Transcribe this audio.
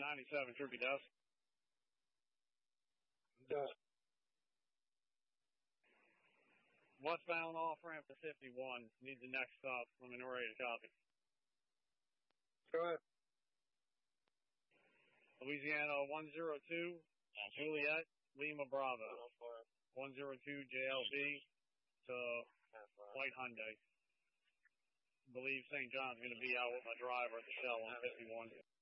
97, Troopy Dust. Dust. Westbound off ramp to 51. Needs the next stop. Let me know ready to copy. Go ahead. Louisiana 102, Juliet, Lima Bravo. 102 JLB to White Hyundai. Believe St. John's going to be out with my driver at the Shell on 51.